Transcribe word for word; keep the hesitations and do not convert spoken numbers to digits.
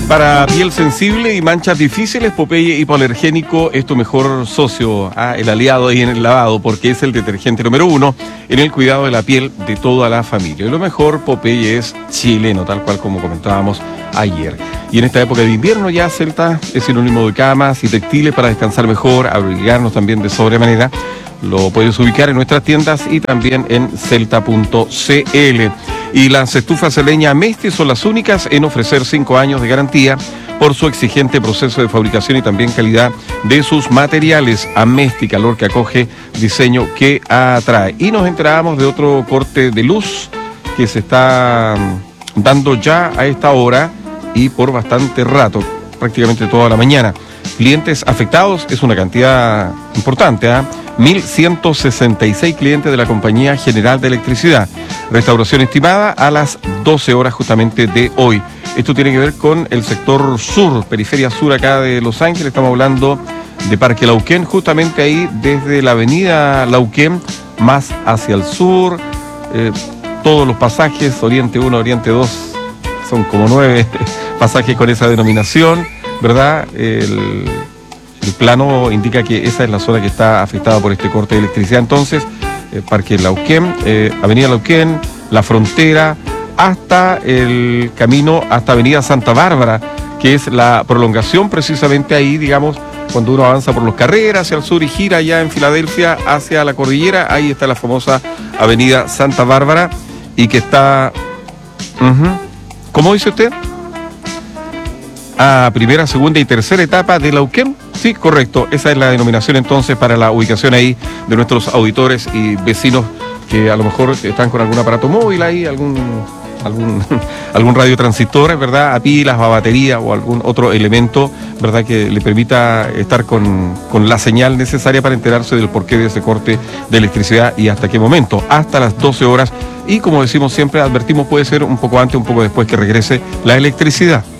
Para piel sensible y manchas difíciles, Popeye Hipoalergénico es tu mejor socio, ah, el aliado ahí en el lavado, porque es el detergente número uno en el cuidado de la piel de toda la familia. Y lo mejor, Popeye es chileno, tal cual como comentábamos ayer. Y en esta época de invierno ya Celta es sinónimo de camas y textiles para descansar mejor, abrigarnos también de sobremanera. Lo puedes ubicar en nuestras tiendas y también en celta punto c l. Y las estufas de leña Amesti son las únicas en ofrecer cinco años de garantía por su exigente proceso de fabricación y también calidad de sus materiales. Amesti, calor que acoge, diseño que atrae. Y nos enteramos de otro corte de luz que se está dando ya a esta hora y por bastante rato, prácticamente toda la mañana. Clientes afectados es una cantidad importante, ¿ah? ¿eh? mil ciento sesenta y seis clientes de la Compañía General de Electricidad. Restauración estimada a las doce horas justamente de hoy. Esto tiene que ver con el sector sur, periferia sur acá de Los Ángeles. Estamos hablando de Parque Lauquén, justamente ahí desde la avenida Lauquén, más hacia el sur. Eh, todos los pasajes, Oriente uno, Oriente dos, son como nueve pasajes con esa denominación, ¿verdad? El... El plano indica que esa es la zona que está afectada por este corte de electricidad. Entonces, eh, Parque Lauquén, eh, Avenida Lauquén, La Frontera, hasta el camino, hasta Avenida Santa Bárbara, que es la prolongación precisamente ahí, digamos, cuando uno avanza por los Carreras hacia el sur y gira ya en Filadelfia hacia la cordillera. Ahí está la famosa Avenida Santa Bárbara y que está... Uh-huh. ¿Cómo dice usted? A primera, segunda y tercera etapa de Lauquén. Sí, correcto. Esa es la denominación entonces para la ubicación ahí de nuestros auditores y vecinos que a lo mejor están con algún aparato móvil ahí, algún algún algún radiotransistor, ¿verdad? A pilas o a batería o algún otro elemento, ¿verdad? Que le permita estar con, con la señal necesaria para enterarse del porqué de ese corte de electricidad y hasta qué momento. Hasta las doce horas. Y como decimos siempre, advertimos, puede ser un poco antes, un poco después que regrese la electricidad.